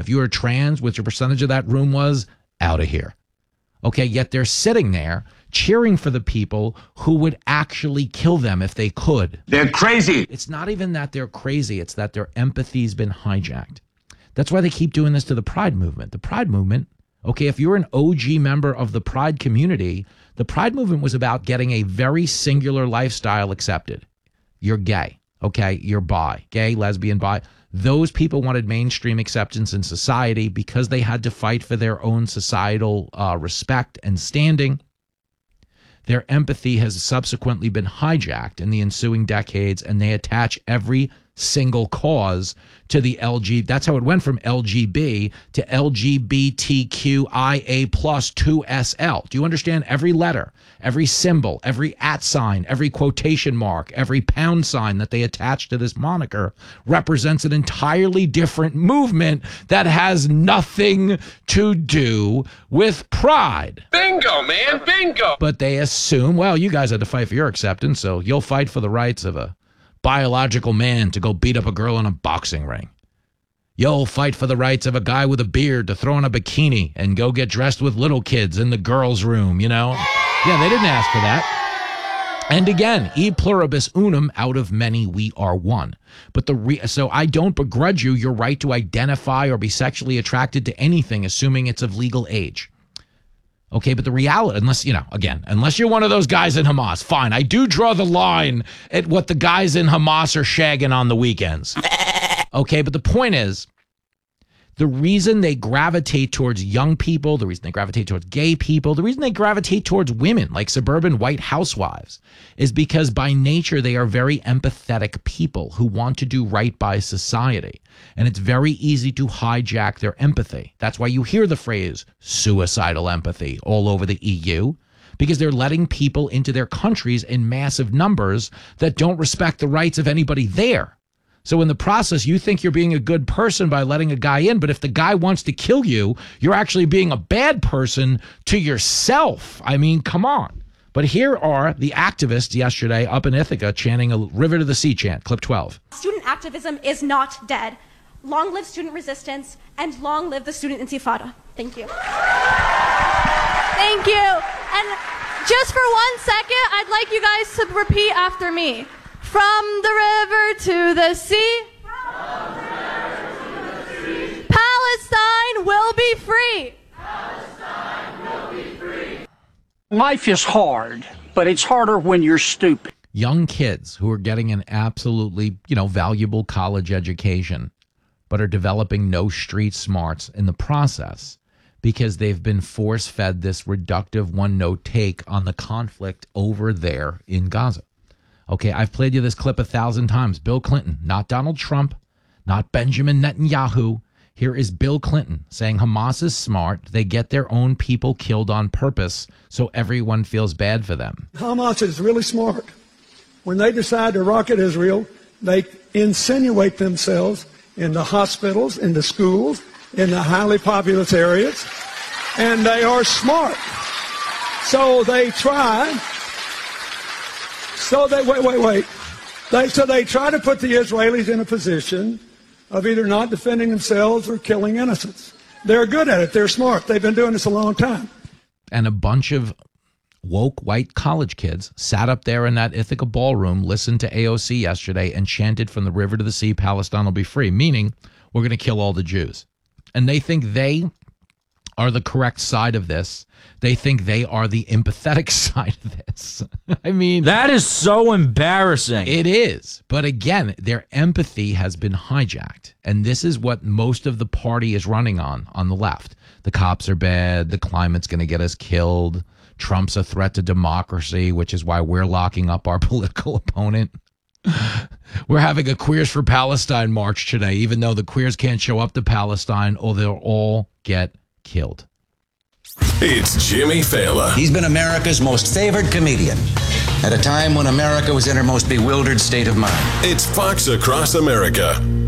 If you were trans, which your percentage of that room was, out of here. Okay, yet they're sitting there cheering for the people who would actually kill them if they could. They're crazy. It's not even that they're crazy. It's that their empathy's been hijacked. That's why they keep doing this to the Pride movement. The Pride movement, okay, if you're an OG member of the Pride community, the Pride movement was about getting a very singular lifestyle accepted. You're gay, okay? You're bi, gay, lesbian, bi. Those people wanted mainstream acceptance in society because they had to fight for their own societal respect and standing. Their empathy has subsequently been hijacked in the ensuing decades, and they attach every single cause to the LG. That's how it went from LGB to LGBTQIA plus 2SL. Do you understand? Every letter, every symbol, every @ sign, every quotation mark, every pound sign that they attach to this moniker represents an entirely different movement that has nothing to do with pride. Bingo, man, bingo. But they assume, well, you guys had to fight for your acceptance, so you'll fight for the rights of a biological man to go beat up a girl in a boxing ring. You'll fight for the rights of a guy with a beard to throw on a bikini and go get dressed with little kids in the girls' room, you know? Yeah, they didn't ask for that. And again, e pluribus unum, out of many we are one. But so I don't begrudge you your right to identify or be sexually attracted to anything, assuming it's of legal age. Okay, but the reality, unless you're one of those guys in Hamas, fine. I do draw the line at what the guys in Hamas are shagging on the weekends. Okay, but the point is, the reason they gravitate towards young people, the reason they gravitate towards gay people, the reason they gravitate towards women like suburban white housewives is because by nature they are very empathetic people who want to do right by society. And it's very easy to hijack their empathy. That's why you hear the phrase suicidal empathy all over the EU, because they're letting people into their countries in massive numbers that don't respect the rights of anybody there. So in the process, you think you're being a good person by letting a guy in, but if the guy wants to kill you, you're actually being a bad person to yourself. I mean, come on. But here are the activists yesterday up in Ithaca chanting a River to the Sea chant, clip 12. Student activism is not dead. Long live student resistance, and long live the student intifada. Thank you. Thank you. And just for 1 second, I'd like you guys to repeat after me. From the river to the sea. From the river to the sea. Palestine will be free. Palestine will be free. Life is hard, but it's harder when you're stupid. Young kids who are getting an absolutely, valuable college education, but are developing no street smarts in the process because they've been force-fed this reductive one-note take on the conflict over there in Gaza. Okay, I've played you this clip 1,000 times. Bill Clinton, not Donald Trump, not Benjamin Netanyahu. Here is Bill Clinton saying Hamas is smart. They get their own people killed on purpose so everyone feels bad for them. Hamas is really smart. When they decide to rocket Israel, they insinuate themselves in the hospitals, in the schools, in the highly populous areas, and they are smart. So they try... So they they try to put the Israelis in a position of either not defending themselves or killing innocents. They're good at it. They're smart. They've been doing this a long time. And a bunch of woke white college kids sat up there in that Ithaca ballroom, listened to AOC yesterday, and chanted from the river to the sea, Palestine will be free, meaning we're going to kill all the Jews. And they think they are the correct side of this. They think they are the empathetic side of this. I mean, that is so embarrassing. It is. But again, their empathy has been hijacked. And this is what most of the party is running on the left. The cops are bad. The climate's going to get us killed. Trump's a threat to democracy, which is why we're locking up our political opponent. We're having a Queers for Palestine march today, even though the queers can't show up to Palestine or they'll all get killed. It's Jimmy Fallon. He's been America's most favored comedian at a time when America was in her most bewildered state of mind. It's Fox Across America.